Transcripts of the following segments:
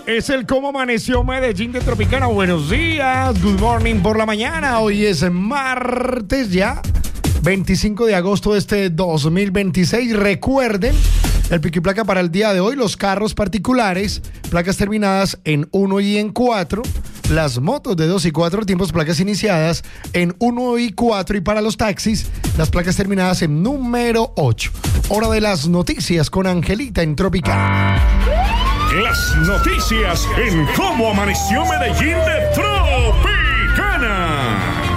Es el Cómo Amaneció Medellín de Tropicana. Buenos días, good morning por la mañana. Hoy es martes ya, 25 de agosto de este 2026. Recuerden, el pico y placa para el día de hoy, los carros particulares, placas terminadas en 1 y en 4. Las motos de 2 y 4 tiempos, placas iniciadas en 1 y 4. Y para los taxis, las placas terminadas en número 8. Hora de las noticias con Angelita en Tropicana. Las noticias en Cómo Amaneció Medellín de Tropicana.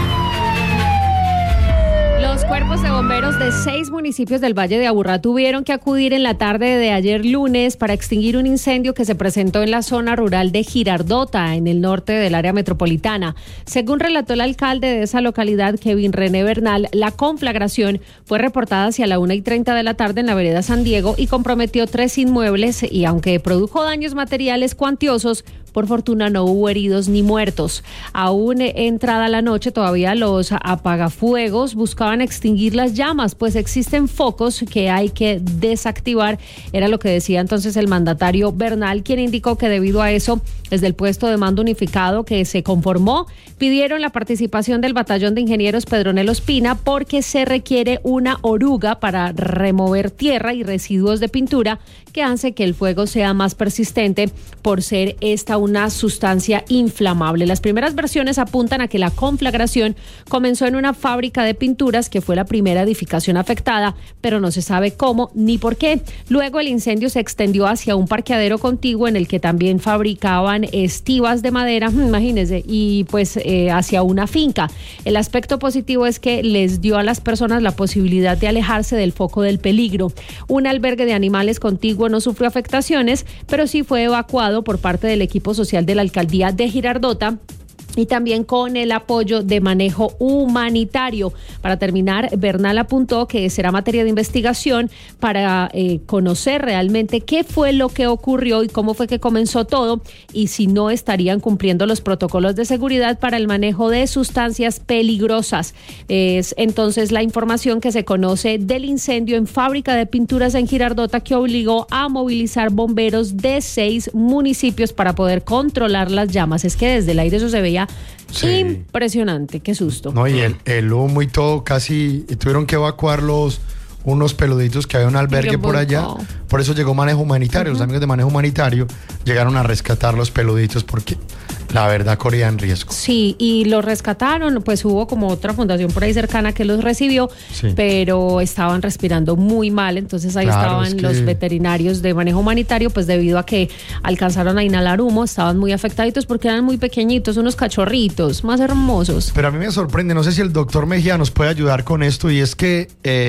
Los cuerpos de bomberos de 6 municipios del Valle de Aburrá tuvieron que acudir en la tarde de ayer lunes para extinguir un incendio que se presentó en la zona rural de Girardota, en el norte del área metropolitana. Según relató el alcalde de esa localidad, Kevin René Bernal, la conflagración fue reportada hacia la 1:30 de la tarde en la vereda San Diego y comprometió 3 inmuebles y aunque produjo daños materiales cuantiosos, por fortuna no hubo heridos ni muertos. Aún entrada la noche, todavía los apagafuegos buscaban extinguir las llamas, pues existen focos que hay que desactivar. Era lo que decía entonces el mandatario Bernal, quien indicó que debido a eso, desde el puesto de mando unificado que se conformó, pidieron la participación del batallón de ingenieros Pedronel Ospina porque se requiere una oruga para remover tierra y residuos de pintura que hace que el fuego sea más persistente por ser esta una sustancia inflamable. Las primeras versiones apuntan a que la conflagración comenzó en una fábrica de pinturas que fue la primera edificación afectada, pero no se sabe cómo ni por qué. Luego el incendio se extendió hacia un parqueadero contiguo en el que también fabricaban estivas de madera, imagínense, y pues hacia una finca. El aspecto positivo es que les dio a las personas la posibilidad de alejarse del foco del peligro. Un albergue de animales contiguo no sufrió afectaciones, pero sí fue evacuado por parte del equipo social de la alcaldía de Girardota y también con el apoyo de manejo humanitario. Para terminar, Bernal apuntó que será materia de investigación para conocer realmente qué fue lo que ocurrió y cómo fue que comenzó todo y si no estarían cumpliendo los protocolos de seguridad para el manejo de sustancias peligrosas. Es entonces la información que se conoce del incendio en fábrica de pinturas en Girardota que obligó a movilizar bomberos de 6 municipios para poder controlar las llamas. Es que desde el aire eso se veía impresionante, qué susto. No, y el humo y todo, casi tuvieron que evacuar unos peluditos que había un albergue por allá. Por eso llegó manejo humanitario. Los amigos de manejo humanitario llegaron a rescatar los peluditos porque la verdad corrían riesgo. Sí, y los rescataron, pues hubo como otra fundación por ahí cercana que los recibió, pero estaban respirando muy mal, entonces ahí estaban los veterinarios de manejo humanitario, pues debido a que alcanzaron a inhalar humo, estaban muy afectaditos porque eran muy pequeñitos, unos cachorritos, más hermosos. Pero a mí me sorprende, no sé si el doctor Mejía nos puede ayudar con esto, y es que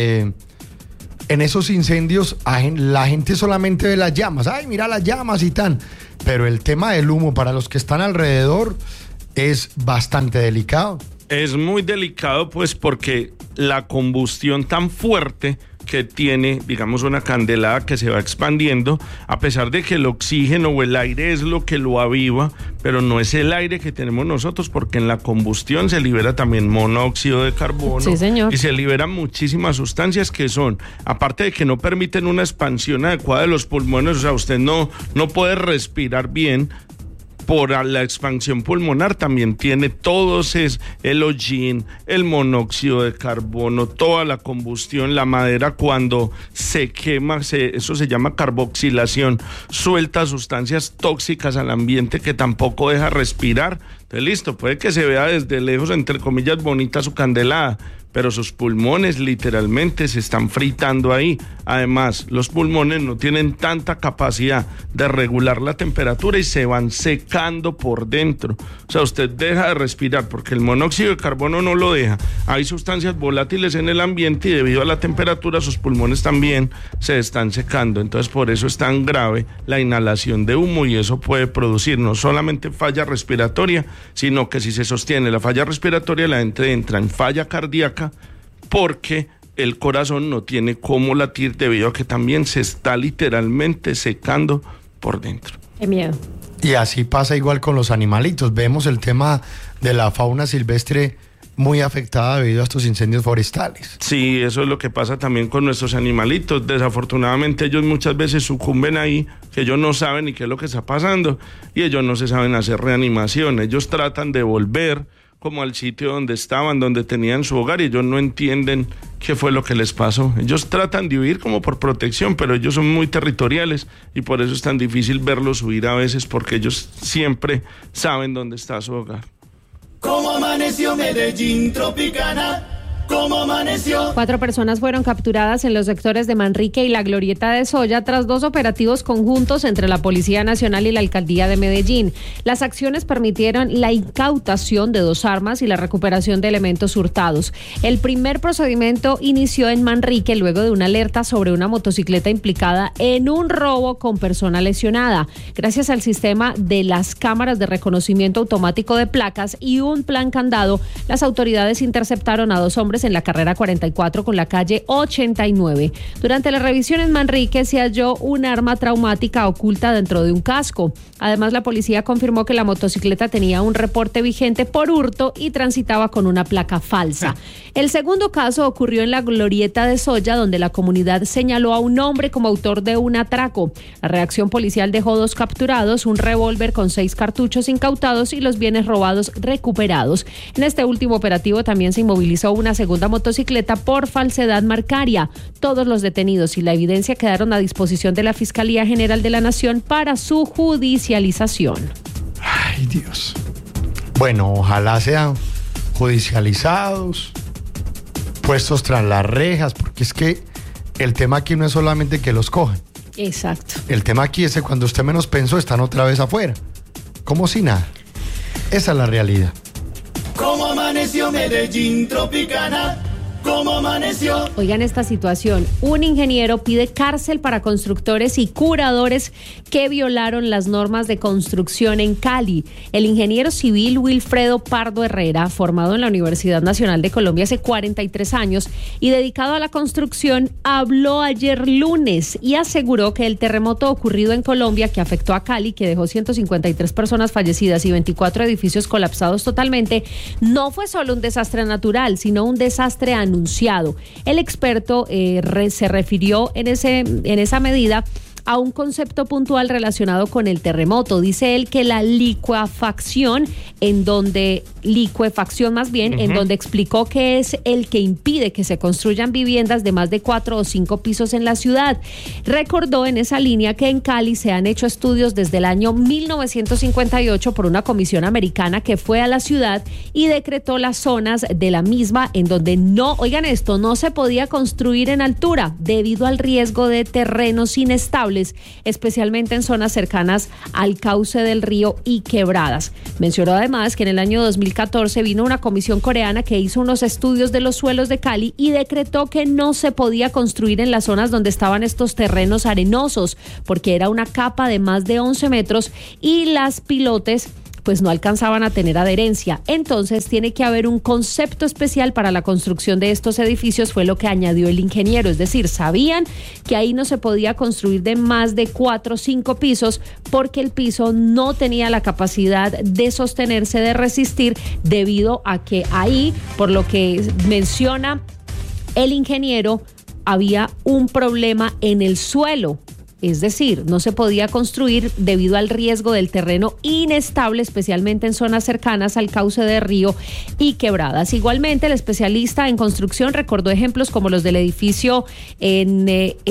en esos incendios la gente solamente ve las llamas, ay, mira las llamas y tan, pero el tema del humo para los que están alrededor es bastante delicado. Es muy delicado, pues, porque la combustión tan fuerte que tiene, digamos, una candelada que se va expandiendo, a pesar de que el oxígeno o el aire es lo que lo aviva, pero no es el aire que tenemos nosotros, porque en la combustión se libera también monóxido de carbono. Sí, señor. Y se liberan muchísimas sustancias que son, aparte de que no permiten una expansión adecuada de los pulmones, o sea, usted no puede respirar bien. Por la expansión pulmonar también tiene todos el hollín, el monóxido de carbono, toda la combustión, la madera cuando se quema, eso se llama carboxilación, suelta sustancias tóxicas al ambiente que tampoco deja respirar. Entonces listo, puede que se vea desde lejos, entre comillas, bonita su candelada, pero sus pulmones literalmente se están fritando ahí. Además, los pulmones no tienen tanta capacidad de regular la temperatura y se van secando por dentro. O sea, usted deja de respirar porque el monóxido de carbono no lo deja. Hay sustancias volátiles en el ambiente y debido a la temperatura sus pulmones también se están secando. Entonces, por eso es tan grave la inhalación de humo y eso puede producir no solamente falla respiratoria, sino que si se sostiene la falla respiratoria, la gente entra en falla cardíaca porque el corazón no tiene cómo latir debido a que también se está literalmente secando por dentro. Qué miedo. Y así pasa igual con los animalitos. Vemos el tema de la fauna silvestre muy afectada debido a estos incendios forestales. Sí, eso es lo que pasa también con nuestros animalitos. Desafortunadamente ellos muchas veces sucumben ahí, que ellos no saben ni qué es lo que está pasando y ellos no se saben hacer reanimación. Ellos tratan de volver como al sitio donde estaban, donde tenían su hogar, y ellos no entienden qué fue lo que les pasó. Ellos tratan de huir como por protección, pero ellos son muy territoriales y por eso es tan difícil verlos huir a veces, porque ellos siempre saben dónde está su hogar. ¿Cómo amaneció Medellín Tropicana? ¿Cómo amaneció? 4 personas fueron capturadas en los sectores de Manrique y la Glorieta de Soya tras 2 operativos conjuntos entre la Policía Nacional y la Alcaldía de Medellín. Las acciones permitieron la incautación de 2 armas y la recuperación de elementos hurtados. El primer procedimiento inició en Manrique luego de una alerta sobre una motocicleta implicada en un robo con persona lesionada. Gracias al sistema de las cámaras de reconocimiento automático de placas y un plan candado, las autoridades interceptaron a 2 hombres en la carrera 44 con la calle 89. Durante la revisión en Manrique se halló un arma traumática oculta dentro de un casco. Además, la policía confirmó que la motocicleta tenía un reporte vigente por hurto y transitaba con una placa falsa. El segundo caso ocurrió en la Glorieta de Soya, donde la comunidad señaló a un hombre como autor de un atraco. La reacción policial dejó 2 capturados, un revólver con 6 cartuchos incautados y los bienes robados recuperados. En este último operativo también se inmovilizó una segunda motocicleta por falsedad marcaria. Todos los detenidos y la evidencia quedaron a disposición de la Fiscalía General de la Nación para su judicialización. Ay, Dios. Bueno, ojalá sean judicializados, puestos tras las rejas, porque es que el tema aquí no es solamente que los cojan. Exacto. El tema aquí es que cuando usted menos pensó están otra vez afuera, como si nada. Esa es la realidad. ¿Cómo amaneció Medellín Tropicana? ¿Cómo amaneció? Oigan esta situación. Un ingeniero pide cárcel para constructores y curadores que violaron las normas de construcción en Cali. El ingeniero civil Wilfredo Pardo Herrera, formado en la Universidad Nacional de Colombia hace 43 años y dedicado a la construcción, habló ayer lunes y aseguró que el terremoto ocurrido en Colombia, que afectó a Cali, que dejó 153 personas fallecidas y 24 edificios colapsados totalmente, no fue solo un desastre natural, sino un desastre anunciado. El experto se refirió en esa medida a un concepto puntual relacionado con el terremoto. Dice él que la licuefacción, en donde explicó que es el que impide que se construyan viviendas de más de 4 o 5 pisos en la ciudad. Recordó en esa línea que en Cali se han hecho estudios desde el año 1958 por una comisión americana que fue a la ciudad y decretó las zonas de la misma en donde no se podía construir en altura debido al riesgo de terrenos inestables, especialmente en zonas cercanas al cauce del río y quebradas. Mencionó además que en el año 2014 vino una comisión coreana que hizo unos estudios de los suelos de Cali y decretó que no se podía construir en las zonas donde estaban estos terrenos arenosos, porque era una capa de más de 11 metros y las pilotes pues no alcanzaban a tener adherencia. Entonces tiene que haber un concepto especial para la construcción de estos edificios, fue lo que añadió el ingeniero. Es decir, sabían que ahí no se podía construir de más de 4 o 5 pisos porque el piso no tenía la capacidad de sostenerse, de resistir, debido a que ahí, por lo que menciona el ingeniero, había un problema en el suelo. Es decir, no se podía construir debido al riesgo del terreno inestable, especialmente en zonas cercanas al cauce de río y quebradas. Igualmente, el especialista en construcción recordó ejemplos como los del edificio en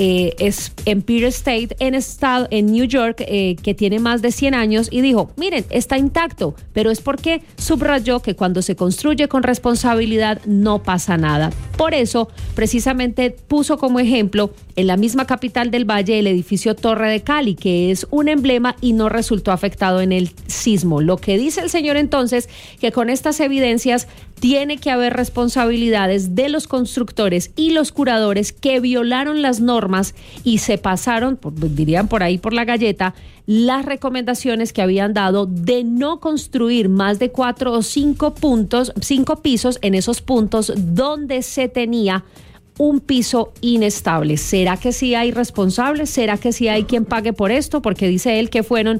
Empire State en New York, que tiene más de 100 años, y dijo, miren, está intacto, pero es porque subrayó que cuando se construye con responsabilidad no pasa nada. Por eso, precisamente puso como ejemplo en la misma capital del Valle el edificio Torre de Cali, que es un emblema y no resultó afectado en el sismo. Lo que dice el señor entonces, que con estas evidencias tiene que haber responsabilidades de los constructores y los curadores que violaron las normas y se pasaron, dirían por ahí por la galleta, las recomendaciones que habían dado de no construir más de 4 o 5 pisos en esos puntos donde se tenía un piso inestable. ¿Será que sí hay responsables? ¿Será que sí hay quien pague por esto? Porque dice él que fueron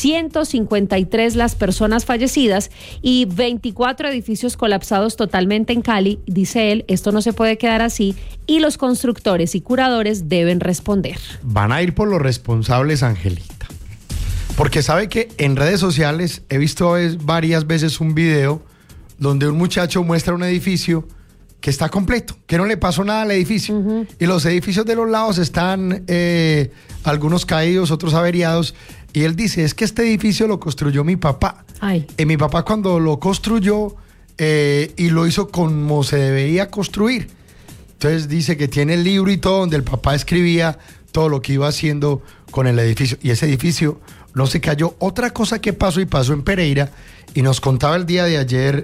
153 las personas fallecidas y 24 edificios colapsados totalmente en Cali. Dice él, esto no se puede quedar así y los constructores y curadores deben responder. Van a ir por los responsables, Angelita. Porque sabe que en redes sociales he visto varias veces un video donde un muchacho muestra un edificio que está completo, que no le pasó nada al edificio. Uh-huh. Y los edificios de los lados están algunos caídos, otros averiados. Y él dice, es que este edificio lo construyó mi papá. Ay. Y mi papá cuando lo construyó y lo hizo como se debería construir. Entonces dice que tiene el libro y todo donde el papá escribía todo lo que iba haciendo con el edificio. Y ese edificio no se cayó. Otra cosa que pasó en Pereira, y nos contaba el día de ayer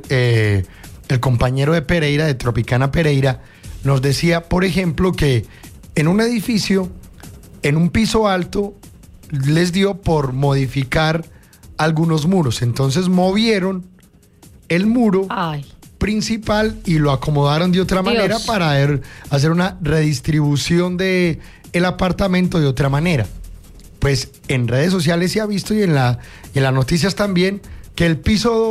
el compañero de Pereira, de Tropicana Pereira, nos decía, por ejemplo, que en un edificio, en un piso alto, les dio por modificar algunos muros. Entonces movieron el muro principal y lo acomodaron de otra manera para hacer una redistribución del apartamento de otra manera. Pues en redes sociales se ha visto y en las noticias también que el piso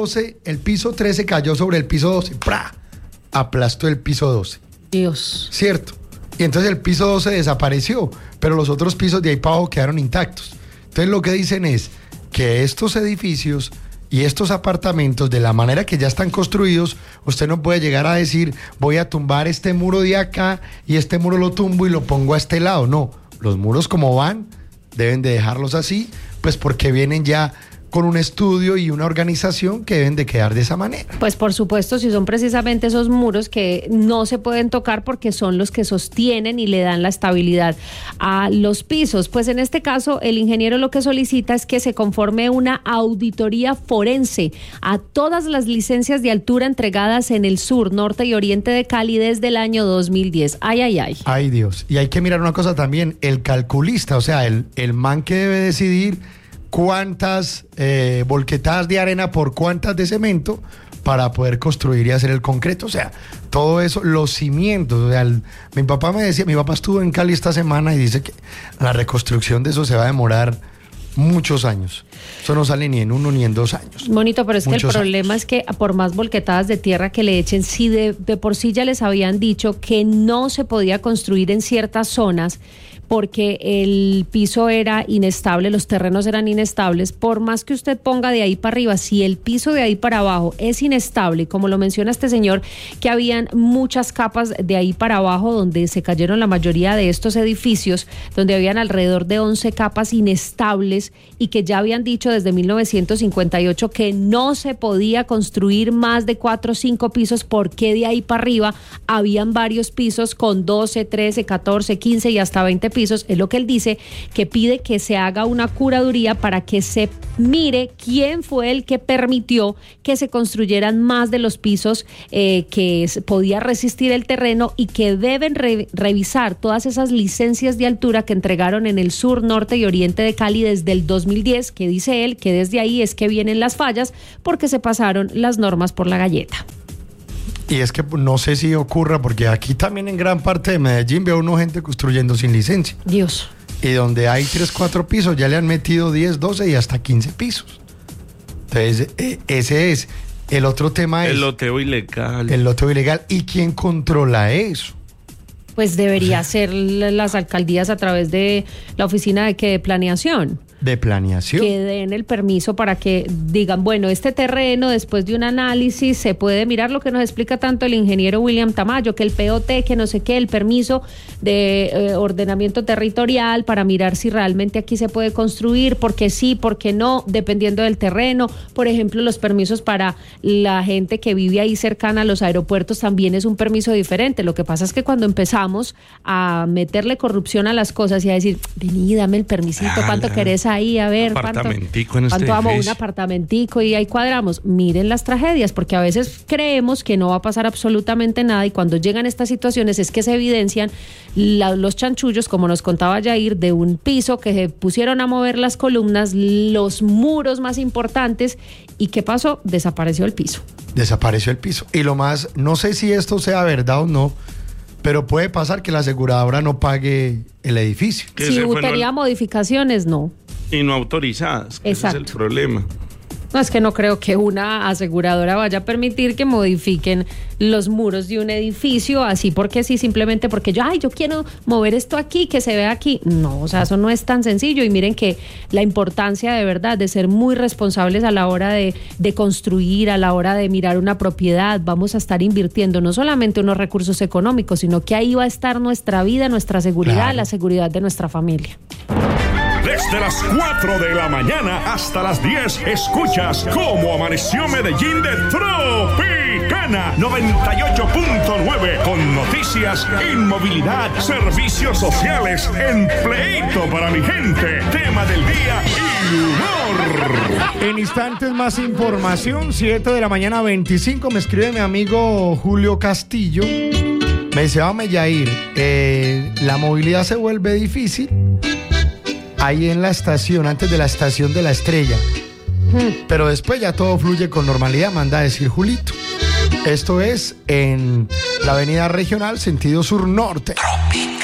13 cayó sobre el piso 12, ¡pra! Aplastó el piso 12. Dios. ¿Cierto? Y entonces el piso 12 desapareció, pero los otros pisos de ahí para abajo quedaron intactos. Entonces lo que dicen es que estos edificios y estos apartamentos, de la manera que ya están construidos, usted no puede llegar a decir, voy a tumbar este muro de acá y este muro lo tumbo y lo pongo a este lado. No, los muros como van, deben de dejarlos así, pues porque vienen ya con un estudio y una organización que deben de quedar de esa manera. Pues por supuesto, si son precisamente esos muros que no se pueden tocar porque son los que sostienen y le dan la estabilidad a los pisos. Pues en este caso, el ingeniero lo que solicita es que se conforme una auditoría forense a todas las licencias de altura entregadas en el sur, norte y oriente de Cali desde el año 2010. Ay, ay, ay. Ay, Dios. Y hay que mirar una cosa también, el calculista, o sea, el man que debe decidir cuántas volquetadas de arena por cuántas de cemento para poder construir y hacer el concreto. O sea, todo eso, los cimientos. O sea, mi papá me decía, mi papá estuvo en Cali esta semana y dice que la reconstrucción de eso se va a demorar muchos años. Eso no sale ni en 1 ni en 2 años. Bonito, pero es que el problema es que por más volquetadas de tierra que le echen, si de por sí ya les habían dicho que no se podía construir en ciertas zonas porque el piso era inestable, los terrenos eran inestables, por más que usted ponga de ahí para arriba, si el piso de ahí para abajo es inestable, como lo menciona este señor, que habían muchas capas de ahí para abajo donde se cayeron la mayoría de estos edificios, donde habían alrededor de 11 capas inestables y que ya habían dicho desde 1958 que no se podía construir más de 4 o 5 pisos, porque de ahí para arriba habían varios pisos con 12, 13, 14, 15 y hasta 20 pisos. Es lo que él dice, que pide que se haga una curaduría para que se mire quién fue el que permitió que se construyeran más de los pisos que podía resistir el terreno, y que deben revisar todas esas licencias de altura que entregaron en el sur, norte y oriente de Cali desde el 2010, que dice él que desde ahí es que vienen las fallas porque se pasaron las normas por la galleta. Y es que no sé si ocurra, porque aquí también en gran parte de Medellín veo uno gente construyendo sin licencia. Dios. Y donde hay 3, 4 pisos ya le han metido 10, 12 y hasta 15 pisos. Entonces, ese es. El otro tema es el loteo ilegal. El loteo ilegal. ¿Y quién controla eso? Pues debería ser las alcaldías a través de la oficina de planeación. De planeación. Que den el permiso para que digan, bueno, este terreno, después de un análisis, se puede mirar, lo que nos explica tanto el ingeniero William Tamayo, que el POT, que no sé qué, el permiso de ordenamiento territorial para mirar si realmente aquí se puede construir, porque sí, porque no, dependiendo del terreno. Por ejemplo, los permisos para la gente que vive ahí cercana a los aeropuertos también es un permiso diferente. Lo que pasa es que cuando empezamos a meterle corrupción a las cosas y a decir, vení, dame el permisito, ¿cuánto querés ahí? A ver, ¿cuánto amo un apartamentico? Y ahí cuadramos. Miren las tragedias, porque a veces creemos que no va a pasar absolutamente nada, y cuando llegan estas situaciones es que se evidencian los chanchullos, como nos contaba Yair, de un piso que se pusieron a mover las columnas, los muros más importantes, y ¿qué pasó? Desapareció el piso. Desapareció el piso. Y lo más, no sé si esto sea verdad o no, pero puede pasar que la aseguradora no pague el edificio. Si hubiera modificaciones, no. Y no autorizadas. Ese es el problema. No, es que no creo que una aseguradora vaya a permitir que modifiquen los muros de un edificio así porque sí, simplemente porque yo quiero mover esto aquí, que se vea aquí. No, o sea, eso no es tan sencillo. Y miren que la importancia de verdad de ser muy responsables a la hora de construir, a la hora de mirar una propiedad. Vamos a estar invirtiendo no solamente unos recursos económicos, sino que ahí va a estar nuestra vida, nuestra seguridad, claro, la seguridad de nuestra familia. Desde las 4 de la mañana hasta las 10, escuchas Cómo Amaneció Medellín de Tropicana 98.9, con noticias, inmovilidad, servicios sociales, empleito para mi gente, tema del día y humor. En instantes más información, 7 de la mañana 25, me escribe mi amigo Julio Castillo. Me dice, vamos Yair, la movilidad se vuelve difícil ahí en la estación, antes de la estación de la Estrella. Pero después ya todo fluye con normalidad, manda a decir Julito. Esto es en la avenida regional, sentido sur-norte.